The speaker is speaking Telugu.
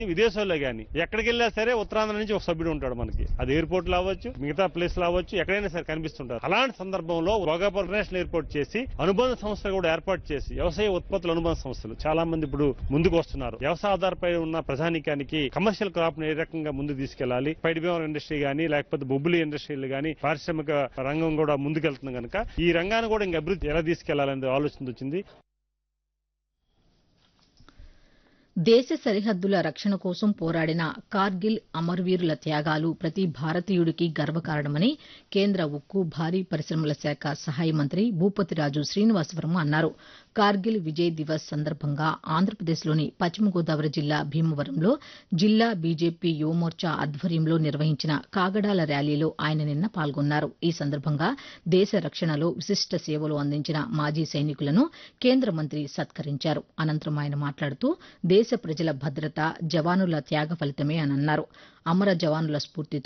విదేశాల్లో గానీ ఎక్కడికి వెళ్ళినా సరే ఉత్తరాంధ్ర నుంచి ఒక సభ్యుడు ఉంటాడు మనకి. అది ఎయిర్పోర్ట్ లో అవ్వచ్చు, మిగతా ప్లేస్ లో అవ్వచ్చు, ఎక్కడైనా సరే కనిపిస్తుంటారు. అలాంటి సందర్భంలో భోగాపురం ఇంటర్నేషనల్ ఎయిర్పోర్ట్ చేసి అనుబంధ సంస్థలు కూడా ఏర్పాటు చేసి వ్యవసాయ ఉత్పత్తుల అనుబంధ సంస్థలు చాలా మంది ఇప్పుడు ముందుకు వస్తున్నారు. వ్యవసాయ ఆధారపై ఉన్న ప్రజానికానికి కమర్షియల్ క్రాప్ ను ఏ రకంగా ముందుకు తీసుకెళ్లాలి, పైడి బీమా ఇండస్ట్రీ గానీ లేకపోతే బొబ్బులి ఇండస్ట్రీలు గానీ పారిశ్రామిక రంగం కూడా ముందుకెళ్తుంది కనుక ఈ రంగాన్ని కూడా ఇంకా అభివృద్ధి ఎలా తీసుకెళ్లాలనే ఆలోచన వచ్చింది. దేశ సరిహద్దుల రక్షణ కోసం పోరాడిన కార్గిల్ అమరవీరుల త్యాగాలు ప్రతి భారతీయుడికి గర్వకారణమని కేంద్ర ఉక్కు, భారీ పరిశ్రమల శాఖ సహాయ మంత్రి భూపతిరాజు శ్రీనివాసవర్మ అన్నారు. కార్గిల్ విజయ్ దివస్ సందర్భంగా ఆంధ్రప్రదేశ్లోని పశ్చిమ గోదావరి జిల్లా భీమవరంలో జిల్లా బీజేపీ యువమోర్చా ఆధ్వర్యంలో నిర్వహించిన కాగడాల ర్యాలీలో ఆయన నిన్న పాల్గొన్నారు. ఈ సందర్భంగా దేశ రక్షణలో విశిష్ట సేవలు అందించిన మాజీ సైనికులను కేంద్ర మంత్రి సత్కరించారు. అనంతరం ఆయన మాట్లాడుతూ దేశ ప్రజల భద్రత జవానుల త్యాగ ఫలితమే అని అన్నారు. అమర జవానుల స్ఫూర్తితో